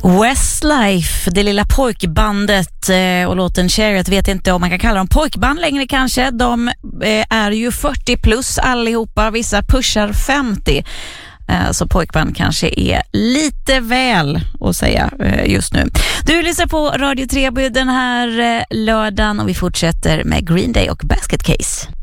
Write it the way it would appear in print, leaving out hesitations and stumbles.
Westlife, det lilla pojkbandet och låten Chariot, vet inte om man kan kalla dem pojkband längre kanske. De är ju 40 plus allihopa, vissa pushar 50. Så pojkband kanske är lite väl att säga just nu. Du lyssnar på Radio Treby den här lördagen och vi fortsätter med Green Day och Basket Case.